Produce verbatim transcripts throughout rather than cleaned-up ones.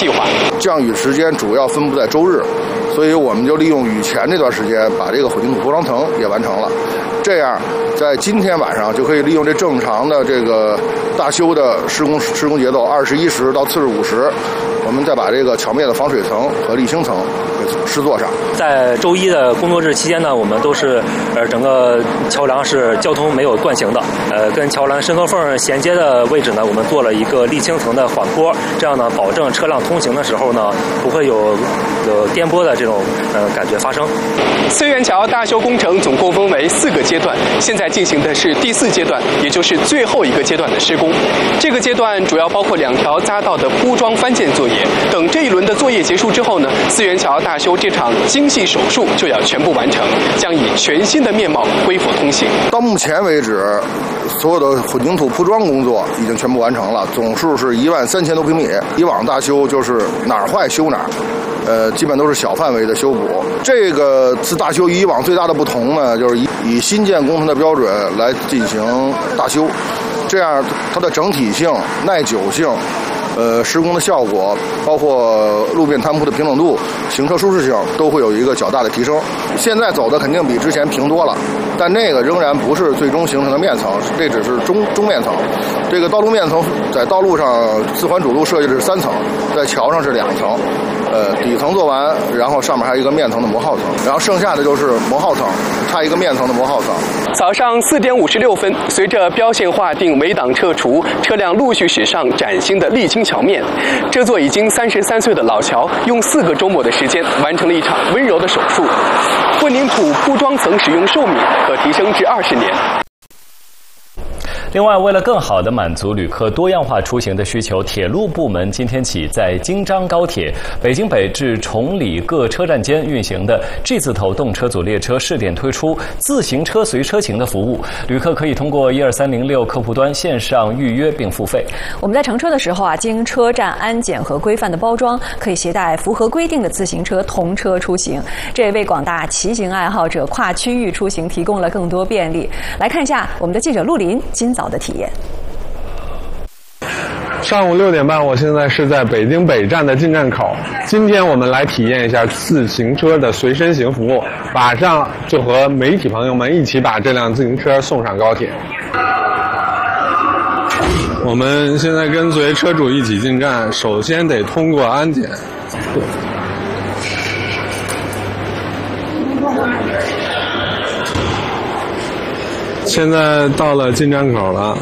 计划。 降雨时间主要分布在周日，所以我们就利用雨前这段时间把这个混凝土铺装层也完成了。这样，在今天晚上就可以利用这正常的这个大修的施工施工节奏，二十一时到次日五时，我们再把这个桥面的防水层和沥青层给施作上。 在周一的工作日期间呢，我们都是呃整个桥梁是交通没有断行的，呃跟桥梁深合缝衔接的位置呢，我们做了一个沥青层的缓坡，这样呢保证车辆通行的时候呢不会有有颠簸的这种呃感觉发生。 思源桥大修工程总共分为四个阶段，现在进行的是第四阶段，也就是最后一个阶段的施工。这个阶段主要包括两条匝道的铺装翻建作业。等这一轮的作业结束之后呢，思源桥大修这场精细手术就要全部完成，将以全新的面貌恢复通行。 到目前为止，所有的混凝土铺装工作已经全部完成了，总数是一万三千多平米。以往大修就是哪儿坏修哪儿。呃，基本都是小范围的修补。这个次大修与以往最大的不同呢，就是以以新建工程的标准来进行大修，这样它的整体性、耐久性、呃施工的效果，包括路面摊铺的平整度、行车舒适性，都会有一个较大的提升。现在走的肯定比之前平多了，但那个仍然不是最终形成的面层，这只是中中面层。这个道路面层在道路上四环主路设计的是三层，在桥上是两层。呃，底层做完，然后上面还有一个面层的磨耗层，然后剩下的就是磨耗层，差一个面层的磨耗层。 早上四点五十六分，随着标线划定、围挡撤除，车辆陆续驶上崭新的沥青桥面。这座已经三十三岁的老桥，用四个周末的时间完成了一场温柔的手术。混凝土铺装层使用寿命可提升至二十年。 另外，为了更好地满足旅客多样化出行的需求，铁路部门今天起在京张高铁北京北至崇礼各车站间运行的 G 字头动车组列车试点推出自行车随车行的服务，旅客可以通过一二三零六客户端线上预约并付费。 我们在乘车的时候啊，经车站安检和规范的包装，可以携带符合规定的自行车同车出行，这也为广大骑行爱好者跨区域出行提供了更多便利。来看一下我们的记者陆林今早的体验。 上午六点半，我现在是在北京北站的进站口。今天我们来体验一下自行车的随身行服务，马上就和媒体朋友们一起把这辆自行车送上高铁。我们现在跟随车主一起进站，首先得通过安检。现在到了进站口了。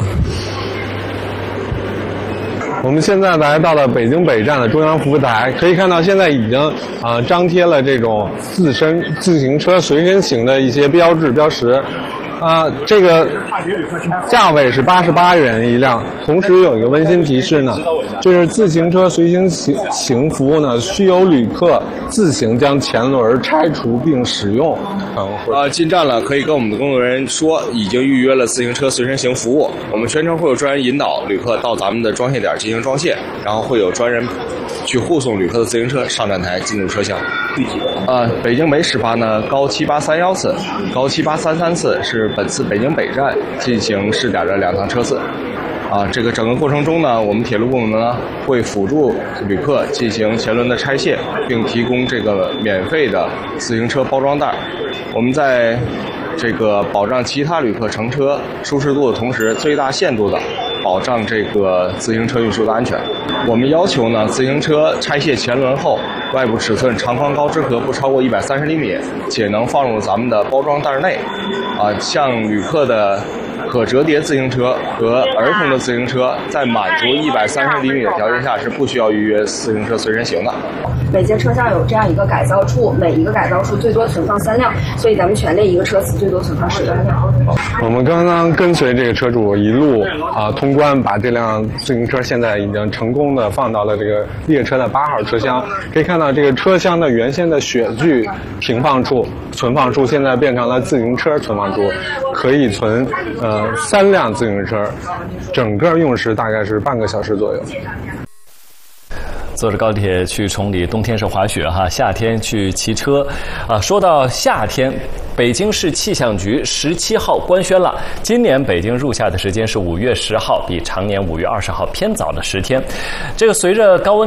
我们现在来到了北京北站的中央服务台，可以看到现在已经啊、呃、张贴了这种自身自行车随身行的一些标志标识。啊、呃，这个价位是八十八元一辆，同时有一个温馨提示呢，就是自行车随行行行服务呢，需由旅客自行将前轮拆除并使用。 啊，进站了，可以跟我们的工作人员说已经预约了自行车随身行服务。我们全程会有专人引导旅客到咱们的装卸点进行装卸，然后会有专人去护送旅客的自行车上站台进入车厢。啊，北京北始发呢高七八三幺次，高七八三三次是本次北京北站进行试点的两趟车次。啊，这个整个过程中呢，我们铁路部门呢会辅助旅客进行前轮的拆卸，并提供这个免费的自行车包装袋。我们在这个保障其他旅客乘车舒适度的同时，最大限度的保障这个自行车运输的安全。我们要求呢，自行车拆卸前轮后，外部尺寸长宽高之和不超过一百三十厘米，且能放入咱们的包装袋内。啊，像旅客的可折叠自行车和儿童的自行车，在满足一百三十厘米的条件下是不需要预约自行车随身行的。 每节车厢有这样一个改造处，每一个改造处最多存放三辆，所以咱们全列一个车次最多存放十三辆。 我们刚刚跟随这个车主一路啊通关，把这辆自行车现在已经成功的放到了这个列车的八号车厢。可以看到这个车厢的原先的雪具停放处、存放处，现在变成了自行车存放处，可以存呃三辆自行车，整个用时大概是半个小时左右。 坐着高铁去崇礼，冬天是滑雪哈，夏天去骑车，啊，说到夏天，北京市气象局十七号官宣了，今年北京入夏的时间是五月十号，比常年五月二十号偏早了十天。这个随着高温